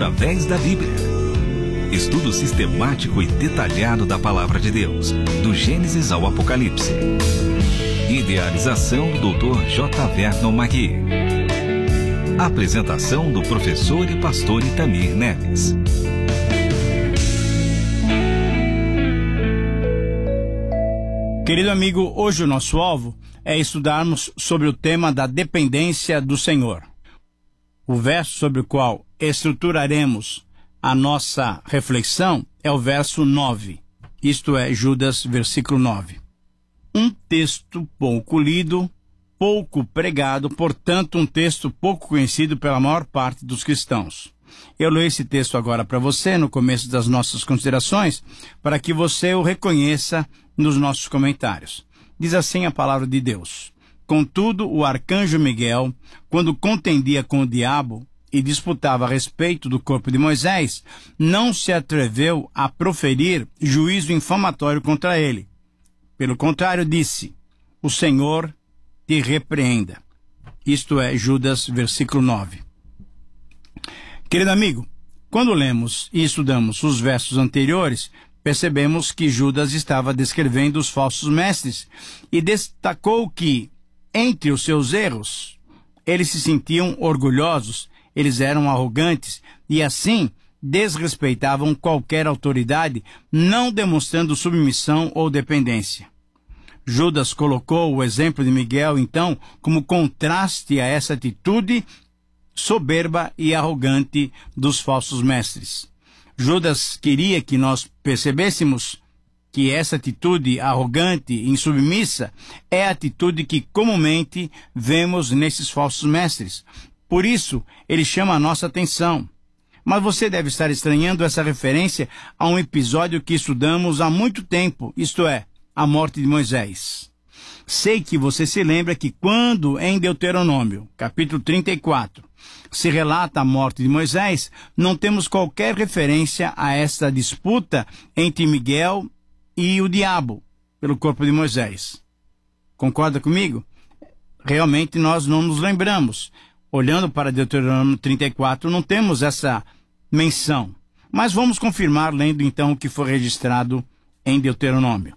através da Bíblia. Estudo sistemático e detalhado da Palavra de Deus, do Gênesis ao Apocalipse. Idealização do Dr. J. Vernon Magui. Apresentação do professor e pastor Itamir Neves. Querido amigo, hoje o nosso alvo é estudarmos sobre o tema da dependência do Senhor. O verso sobre o qual estruturaremos a nossa reflexão é o verso 9. Isto é, Judas, versículo 9. Um texto pouco lido, pouco pregado, portanto um texto pouco conhecido pela maior parte dos cristãos. Eu leio esse texto agora para você, no começo das nossas considerações, para que você o reconheça nos nossos comentários. Diz assim a palavra de Deus: Contudo, o arcanjo Miguel, quando contendia com o diabo e disputava a respeito do corpo de Moisés, não se atreveu a proferir juízo infamatório contra ele. Pelo contrário, disse: O Senhor te repreenda. Isto é, Judas, versículo 9. Querido amigo, quando lemos e estudamos os versos anteriores, percebemos que Judas estava descrevendo os falsos mestres e destacou que, entre os seus erros, eles se sentiam orgulhosos, eles eram arrogantes e, assim, desrespeitavam qualquer autoridade, não demonstrando submissão ou dependência. Judas colocou o exemplo de Miguel, então, como contraste a essa atitude soberba e arrogante dos falsos mestres. Judas queria que nós percebêssemos que essa atitude arrogante e insubmissa é a atitude que comumente vemos nesses falsos mestres. Por isso, ele chama a nossa atenção. Mas você deve estar estranhando essa referência a um episódio que estudamos há muito tempo, isto é, a morte de Moisés. Sei que você se lembra que quando em Deuteronômio, capítulo 34, se relata a morte de Moisés, não temos qualquer referência a esta disputa entre Miguel e o diabo pelo corpo de Moisés. Concorda comigo? Realmente nós não nos lembramos. Olhando para Deuteronômio 34, não temos essa menção. Mas vamos confirmar lendo então o que foi registrado em Deuteronômio.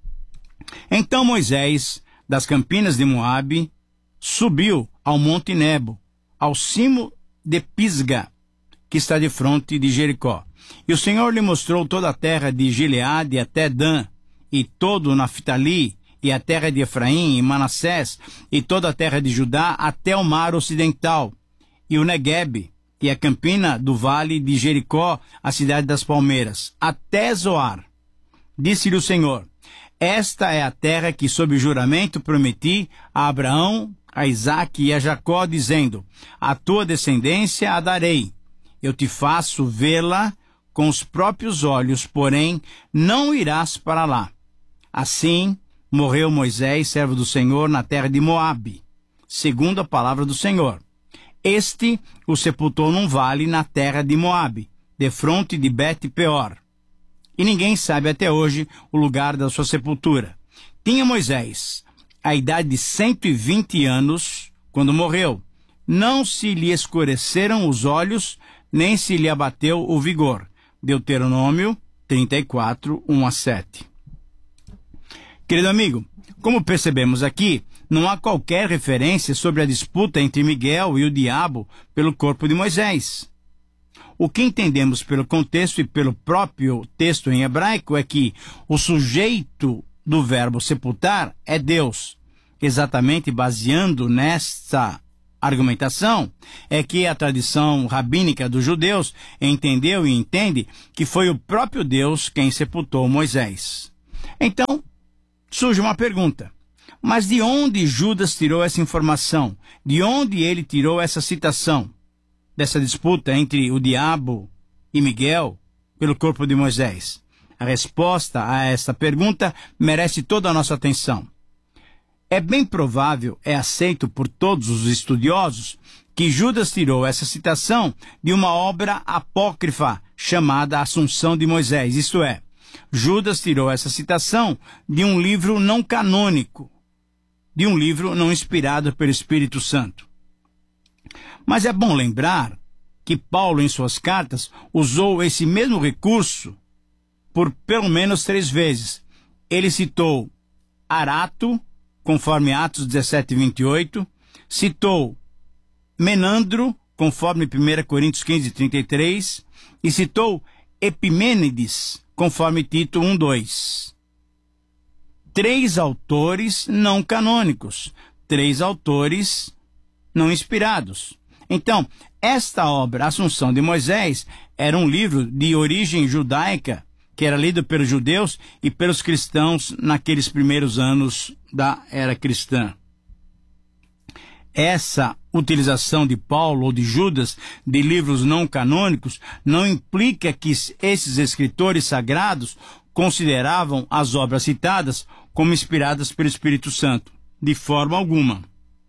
Então Moisés, das campinas de Moabe, subiu ao Monte Nebo, ao cimo de Pisga, que está de fronte de Jericó. E o Senhor lhe mostrou toda a terra de Gileade até Dan, e todo o Naftali, e a terra de Efraim e Manassés, e toda a terra de Judá até o mar ocidental, e o Neguebe, e a campina do vale de Jericó, a cidade das palmeiras, até Zoar. Disse-lhe o Senhor: Esta é a terra que, sob juramento, prometi a Abraão, a Isaque e a Jacó, dizendo: A tua descendência a darei. Eu te faço vê-la com os próprios olhos, porém não irás para lá. Assim morreu Moisés, servo do Senhor, na terra de Moabe, segundo a palavra do Senhor. Este o sepultou num vale na terra de Moabe, defronte de Bet-peor. E ninguém sabe até hoje o lugar da sua sepultura. Tinha Moisés a idade de 120 anos quando morreu. Não se lhe escureceram os olhos, nem se lhe abateu o vigor. Deuteronômio 34, 1-7. Querido amigo, como percebemos aqui, não há qualquer referência sobre a disputa entre Miguel e o diabo pelo corpo de Moisés. O que entendemos pelo contexto e pelo próprio texto em hebraico é que o sujeito do verbo sepultar é Deus. Exatamente baseando nesta argumentação, é que a tradição rabínica dos judeus entendeu e entende que foi o próprio Deus quem sepultou Moisés. Então, surge uma pergunta: mas de onde Judas tirou essa informação? De onde ele tirou essa citação dessa disputa entre o diabo e Miguel pelo corpo de Moisés? A resposta a essa pergunta merece toda a nossa atenção. É bem provável, é aceito por todos os estudiosos, que Judas tirou essa citação de uma obra apócrifa chamada Assunção de Moisés, isto é, Judas tirou essa citação de um livro não canônico, de um livro não inspirado pelo Espírito Santo. Mas é bom lembrar que Paulo, em suas cartas, usou esse mesmo recurso por pelo menos 3 vezes. Ele citou Arato, conforme Atos 17, 28, citou Menandro, conforme 1 Coríntios 15, 33, e citou Epimênides, conforme Tito 1, 2. 3 autores não canônicos, 3 autores não inspirados. Então, esta obra, Assunção de Moisés, era um livro de origem judaica, que era lido pelos judeus e pelos cristãos naqueles primeiros anos da era cristã. Essa utilização de Paulo ou de Judas de livros não canônicos não implica que esses escritores sagrados consideravam as obras citadas como inspiradas pelo Espírito Santo, de forma alguma.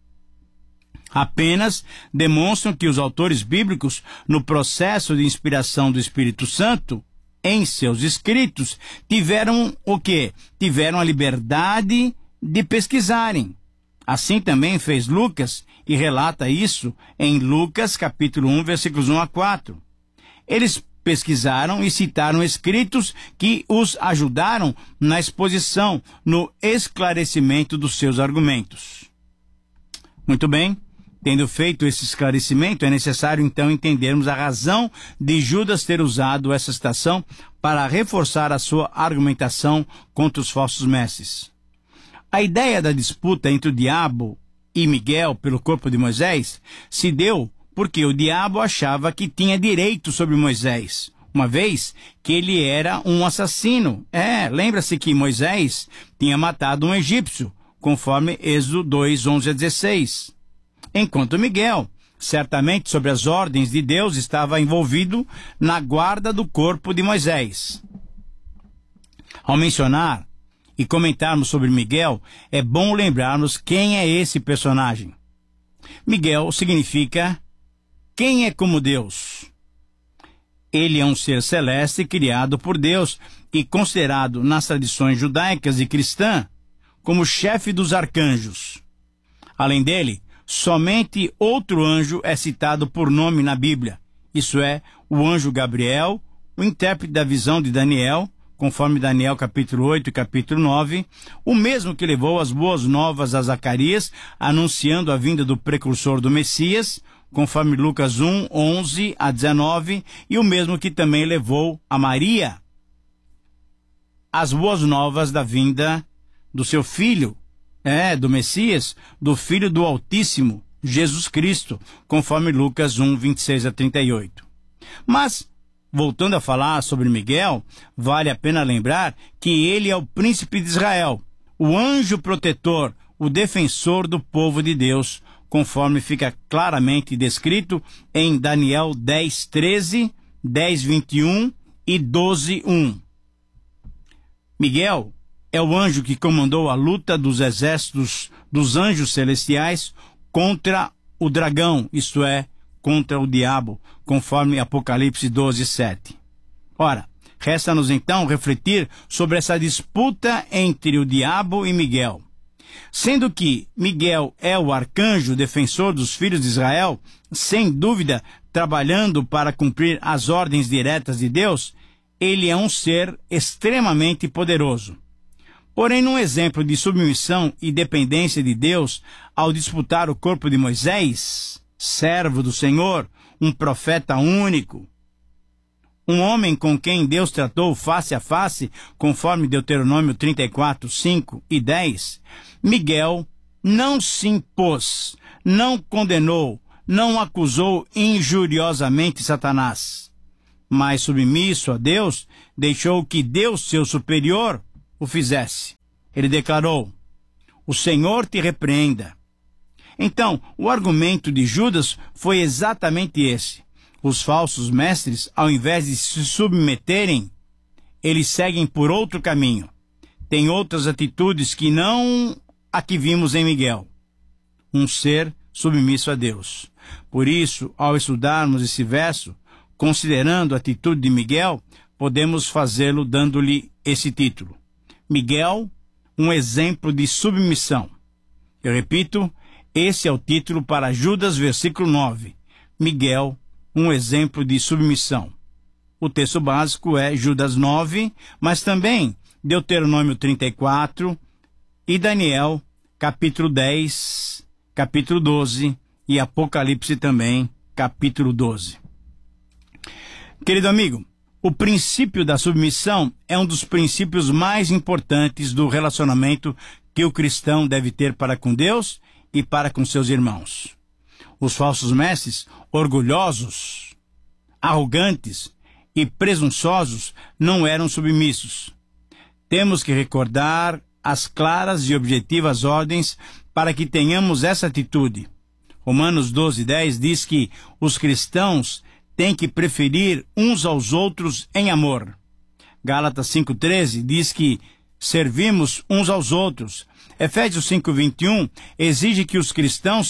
Apenas demonstram que os autores bíblicos, no processo de inspiração do Espírito Santo, em seus escritos, tiveram o quê? Tiveram a liberdade de pesquisarem. Assim também fez Lucas, e relata isso em Lucas capítulo 1, versículos 1 a 4. Eles pesquisaram e citaram escritos que os ajudaram na exposição, no esclarecimento dos seus argumentos. Muito bem. Tendo feito esse esclarecimento, é necessário então entendermos a razão de Judas ter usado essa citação para reforçar a sua argumentação contra os falsos mestres. A ideia da disputa entre o diabo e Miguel pelo corpo de Moisés se deu porque o diabo achava que tinha direito sobre Moisés, uma vez que ele era um assassino. Lembra-se que Moisés tinha matado um egípcio, conforme Êxodo 2, 11 a 16. Enquanto Miguel, certamente sob as ordens de Deus, estava envolvido na guarda do corpo de Moisés. Ao mencionar e comentarmos sobre Miguel, é bom lembrarmos quem é esse personagem. Miguel significa quem é como Deus. Ele é um ser celeste criado por Deus e considerado nas tradições judaicas e cristã como chefe dos arcanjos. Além dele, somente outro anjo é citado por nome na Bíblia, isso é, o anjo Gabriel, o intérprete da visão de Daniel, conforme Daniel capítulo 8 e capítulo 9, o mesmo que levou as boas novas a Zacarias, anunciando a vinda do precursor do Messias, conforme Lucas 1, 11 a 19, e o mesmo que também levou a Maria as boas novas da vinda do seu filho, do Messias, do Filho do Altíssimo, Jesus Cristo, conforme Lucas 1, 26 a 38. Mas, voltando a falar sobre Miguel, vale a pena lembrar que ele é o príncipe de Israel, o anjo protetor, o defensor do povo de Deus, conforme fica claramente descrito em Daniel 10, 13, 10, 21 e 12, 1. Miguel é o anjo que comandou a luta dos exércitos dos anjos celestiais contra o dragão, isto é, contra o diabo, conforme Apocalipse 12, 7. Ora, resta-nos então refletir sobre essa disputa entre o diabo e Miguel. Sendo que Miguel é o arcanjo defensor dos filhos de Israel, sem dúvida, trabalhando para cumprir as ordens diretas de Deus, ele é um ser extremamente poderoso. Porém, num exemplo de submissão e dependência de Deus, ao disputar o corpo de Moisés, servo do Senhor, um profeta único, um homem com quem Deus tratou face a face, conforme Deuteronômio 34, 5 e 10, Miguel não se impôs, não condenou, não acusou injuriosamente Satanás, mas submisso a Deus, deixou que Deus, seu superior, o fizesse. Ele declarou: o Senhor te repreenda. Então, o argumento de Judas foi exatamente esse. Os falsos mestres, ao invés de se submeterem, eles seguem por outro caminho. Têm outras atitudes que não a que vimos em Miguel. Um ser submisso a Deus. Por isso, ao estudarmos esse verso, considerando a atitude de Miguel, podemos fazê-lo dando-lhe esse título: Miguel, um exemplo de submissão. Eu repito, esse é o título para Judas, versículo 9. Miguel, um exemplo de submissão. O texto básico é Judas 9, mas também Deuteronômio 34 e Daniel, capítulo 10, capítulo 12 e Apocalipse também, capítulo 12. Querido amigo, o princípio da submissão é um dos princípios mais importantes do relacionamento que o cristão deve ter para com Deus e para com seus irmãos. Os falsos mestres, orgulhosos, arrogantes e presunçosos, não eram submissos. Temos que recordar as claras e objetivas ordens para que tenhamos essa atitude. Romanos 12:10 diz que os cristãos têm que preferir uns aos outros em amor. Gálatas 5:13 diz que servimos uns aos outros. Efésios 5:21 exige que os cristãos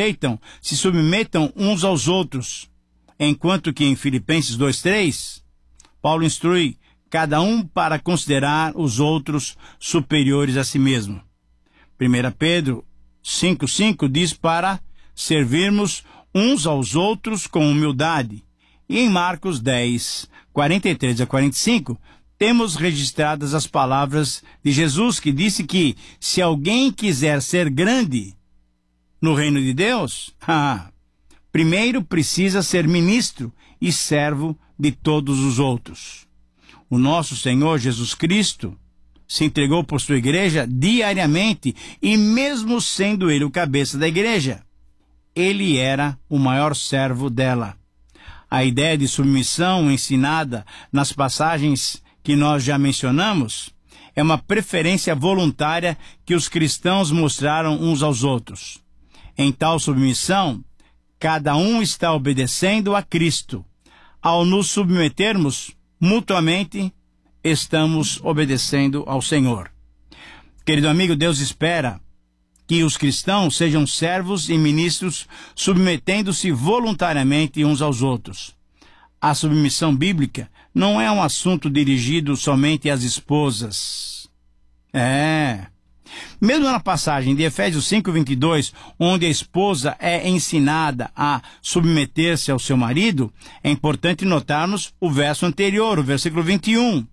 se submetam uns aos outros. Enquanto que em Filipenses 2:3, Paulo instrui cada um para considerar os outros superiores a si mesmo. 1 Pedro 5:5 diz para servirmos uns aos outros com humildade. E em Marcos 10:43 a 45, temos registradas as palavras de Jesus, que disse que se alguém quiser ser grande no reino de Deus, primeiro precisa ser ministro e servo de todos os outros. O nosso Senhor Jesus Cristo se entregou por sua igreja diariamente e mesmo sendo ele o cabeça da igreja, ele era o maior servo dela. A ideia de submissão ensinada nas passagens que nós já mencionamos é uma preferência voluntária que os cristãos mostraram uns aos outros. Em tal submissão, cada um está obedecendo a Cristo. Ao nos submetermos mutuamente, estamos obedecendo ao Senhor. Querido amigo, Deus espera que os cristãos sejam servos e ministros, submetendo-se voluntariamente uns aos outros. A submissão bíblica não é um assunto dirigido somente às esposas. Mesmo na passagem de Efésios 5:22, onde a esposa é ensinada a submeter-se ao seu marido, é importante notarmos o verso anterior, o versículo 21.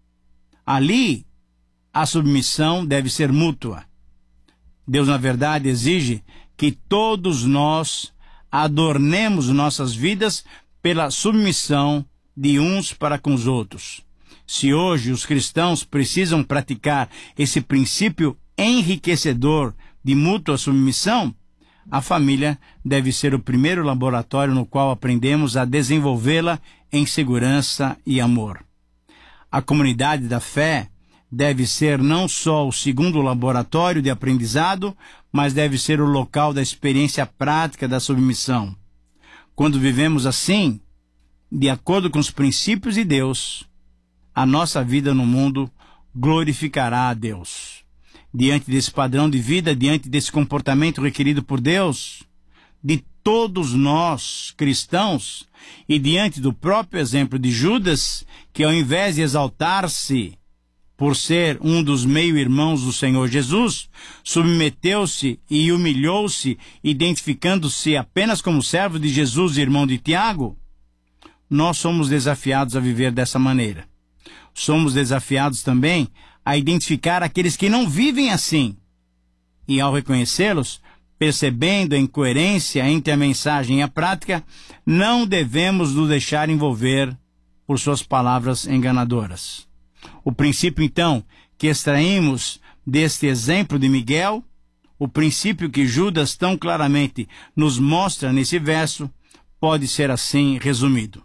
Ali, a submissão deve ser mútua. Deus, na verdade, exige que todos nós adornemos nossas vidas pela submissão de uns para com os outros. Se hoje os cristãos precisam praticar esse princípio enriquecedor de mútua submissão, a família deve ser o primeiro laboratório no qual aprendemos a desenvolvê-la em segurança e amor. A comunidade da fé deve ser não só o segundo laboratório de aprendizado, mas deve ser o local da experiência prática da submissão. Quando vivemos assim, de acordo com os princípios de Deus, a nossa vida no mundo glorificará a Deus. Diante desse padrão de vida, diante desse comportamento requerido por Deus, de todos nós cristãos, e diante do próprio exemplo de Judas, que ao invés de exaltar-se por ser um dos meio-irmãos do Senhor Jesus, submeteu-se e humilhou-se, identificando-se apenas como servo de Jesus e irmão de Tiago, nós somos desafiados a viver dessa maneira. Somos desafiados também a identificar aqueles que não vivem assim. E ao reconhecê-los, percebendo a incoerência entre a mensagem e a prática, não devemos nos deixar envolver por suas palavras enganadoras. O princípio, então, que extraímos deste exemplo de Miguel, o princípio que Judas tão claramente nos mostra nesse verso, pode ser assim resumido.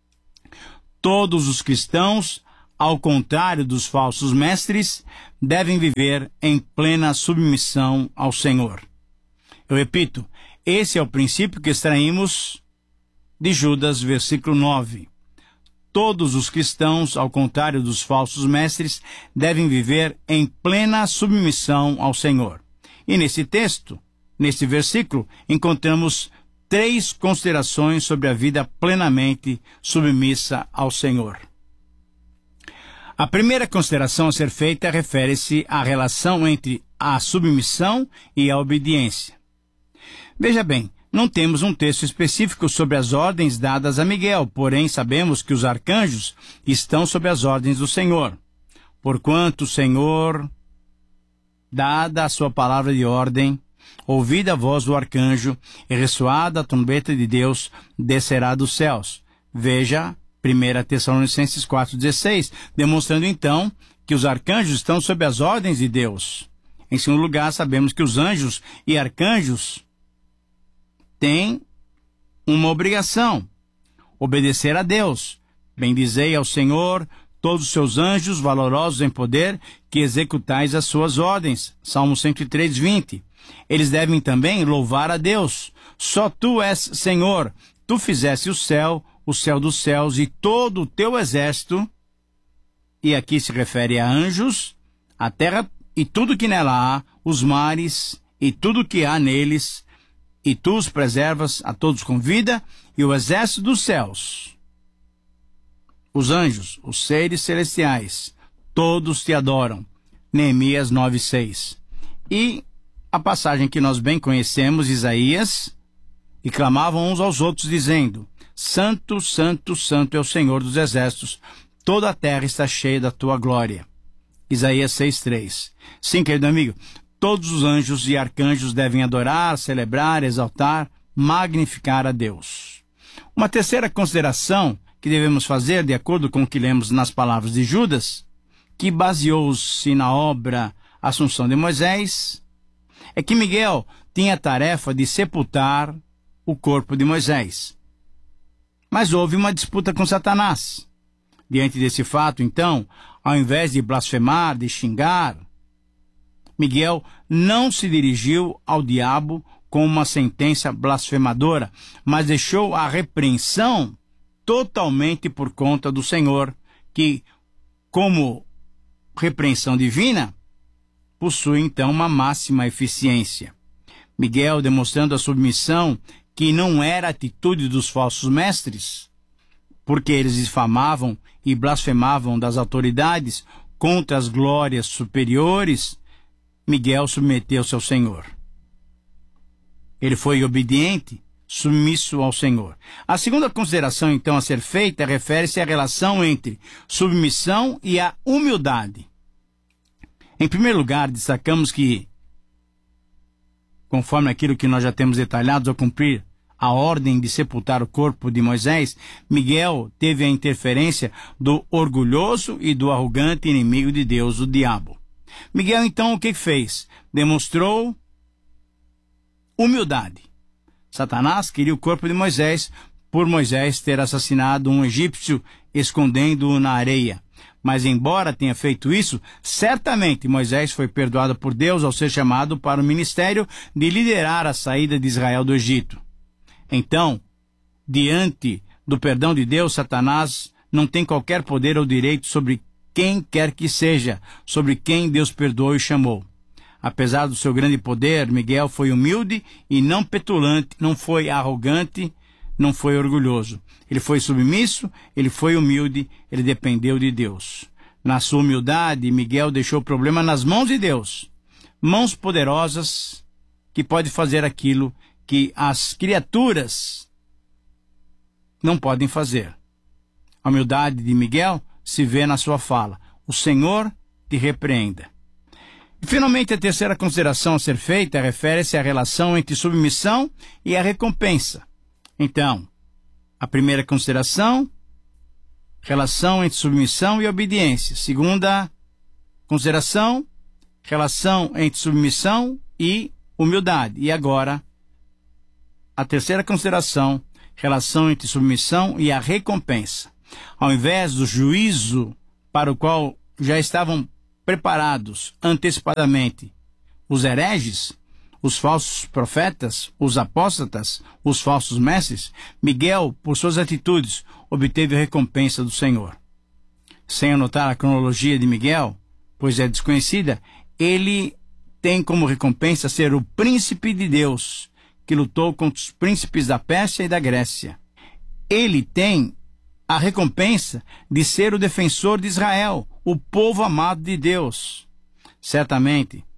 Todos os cristãos, ao contrário dos falsos mestres, devem viver em plena submissão ao Senhor. Eu repito, esse é o princípio que extraímos de Judas, versículo 9. Todos os cristãos, ao contrário dos falsos mestres, devem viver em plena submissão ao Senhor. E nesse texto, nesse versículo, encontramos 3 considerações sobre a vida plenamente submissa ao Senhor. A primeira consideração a ser feita refere-se à relação entre a submissão e a obediência. Veja bem, Não temos um texto específico sobre as ordens dadas a Miguel, porém sabemos que os arcanjos estão sob as ordens do Senhor. Porquanto o Senhor, dada a sua palavra de ordem, ouvida a voz do arcanjo e ressoada a trombeta de Deus, descerá dos céus. Veja 1 Tessalonicenses 4,16, demonstrando então que os arcanjos estão sob as ordens de Deus. Em segundo lugar, sabemos que os anjos e arcanjos têm uma obrigação: obedecer a Deus. Bendizei ao Senhor todos os seus anjos, valorosos em poder, que executais as suas ordens. Salmo 103:20. Eles devem também louvar a Deus. Só tu és Senhor. Tu fizeste o céu dos céus e todo o teu exército. E aqui se refere a anjos, a terra e tudo que nela há, os mares e tudo que há neles, e tu os preservas a todos com vida, e o exército dos céus. Os anjos, os seres celestiais, todos te adoram. Neemias 9:6. E a passagem que nós bem conhecemos, Isaías, e clamavam uns aos outros, dizendo: Santo, Santo, Santo é o Senhor dos exércitos, toda a terra está cheia da tua glória. Isaías 6:3. Sim, querido amigo, todos os anjos e arcanjos devem adorar, celebrar, exaltar, magnificar a Deus. Uma terceira consideração que devemos fazer, de acordo com o que lemos nas palavras de Judas, que baseou-se na obra Assunção de Moisés, é que Miguel tinha a tarefa de sepultar o corpo de Moisés. Mas houve uma disputa com Satanás. Diante desse fato, então, ao invés de blasfemar, de xingar, Miguel não se dirigiu ao diabo com uma sentença blasfemadora, mas deixou a repreensão totalmente por conta do Senhor, que, como repreensão divina, possui então uma máxima eficiência. Miguel, demonstrando a submissão, que não era a atitude dos falsos mestres, porque eles difamavam e blasfemavam das autoridades contra as glórias superiores, Miguel submeteu-se ao Senhor. Ele foi obediente, submisso ao Senhor. A segunda consideração, então, a ser feita refere-se à relação entre submissão e a humildade. Em primeiro lugar, destacamos que, conforme aquilo que nós já temos detalhado, ao cumprir a ordem de sepultar o corpo de Moisés, Miguel teve a interferência do orgulhoso e do arrogante inimigo de Deus, o diabo. Miguel, então, o que fez? Demonstrou humildade. Satanás queria o corpo de Moisés por Moisés ter assassinado um egípcio escondendo-o na areia. Mas, embora tenha feito isso, certamente Moisés foi perdoado por Deus ao ser chamado para o ministério de liderar a saída de Israel do Egito. Então, diante do perdão de Deus, Satanás não tem qualquer poder ou direito sobre quem quer que seja, sobre quem Deus perdoou e chamou. Apesar do seu grande poder, Miguel foi humilde e não petulante, não foi arrogante, não foi orgulhoso. Ele foi submisso, ele foi humilde, ele dependeu de Deus. Na sua humildade, Miguel deixou o problema nas mãos de Deus. Mãos poderosas que pode fazer aquilo que as criaturas não podem fazer. A humildade de Miguel se vê na sua fala: o Senhor te repreenda. E, finalmente, a terceira consideração a ser feita refere-se à relação entre submissão e a recompensa. Então, a primeira consideração, relação entre submissão e obediência. Segunda consideração, relação entre submissão e humildade. E agora, a terceira consideração, relação entre submissão e a recompensa. Ao invés do juízo para o qual já estavam preparados antecipadamente os hereges, os falsos profetas, os apóstatas, os falsos mestres, Miguel, por suas atitudes, obteve a recompensa do Senhor. Sem anotar a cronologia de Miguel, pois é desconhecida, ele tem como recompensa ser o príncipe de Deus, que lutou contra os príncipes da Pérsia e da Grécia. Ele tem a recompensa de ser o defensor de Israel, o povo amado de Deus. Certamente,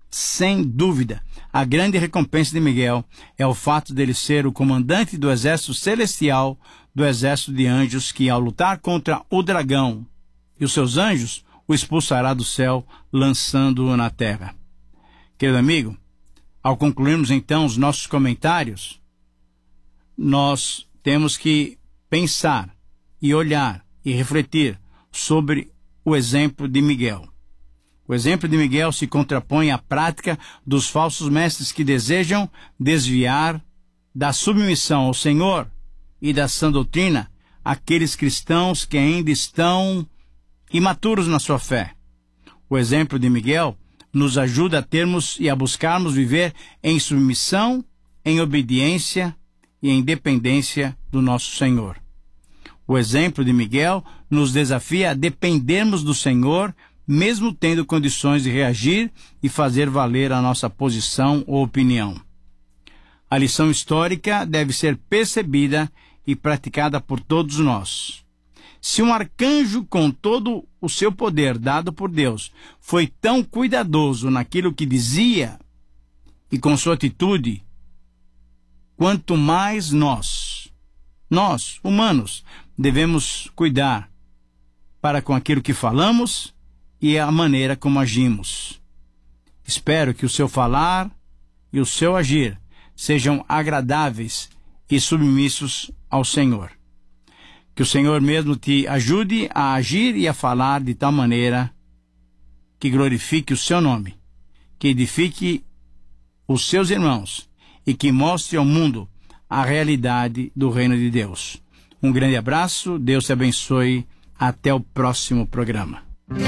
Sem dúvida, a grande recompensa de Miguel é o fato dele ser o comandante do exército celestial, do exército de anjos que, ao lutar contra o dragão e os seus anjos, o expulsará do céu, lançando-o na terra. Querido amigo, ao concluirmos então os nossos comentários, nós temos que pensar e olhar e refletir sobre o exemplo de Miguel. O exemplo de Miguel se contrapõe à prática dos falsos mestres que desejam desviar da submissão ao Senhor e da sã doutrina aqueles cristãos que ainda estão imaturos na sua fé. O exemplo de Miguel nos ajuda a termos e a buscarmos viver em submissão, em obediência e em dependência do nosso Senhor. O exemplo de Miguel nos desafia a dependermos do Senhor, mesmo tendo condições de reagir e fazer valer a nossa posição ou opinião. A lição histórica deve ser percebida e praticada por todos nós. Se um arcanjo, com todo o seu poder dado por Deus, foi tão cuidadoso naquilo que dizia e com sua atitude, quanto mais nós, humanos, devemos cuidar para com aquilo que falamos e a maneira como agimos. Espero que o seu falar e o seu agir sejam agradáveis e submissos ao Senhor. Que o Senhor mesmo te ajude a agir e a falar de tal maneira que glorifique o seu nome, que edifique os seus irmãos e que mostre ao mundo a realidade do reino de Deus. Um grande abraço, Deus te abençoe, até o próximo programa.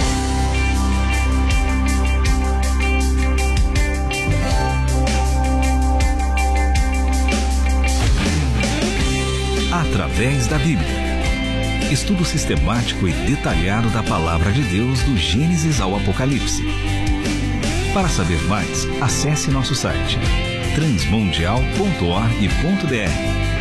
Através da Bíblia. Estudo sistemático e detalhado da Palavra de Deus do Gênesis ao Apocalipse. Para saber mais, acesse nosso site transmundial.org.br.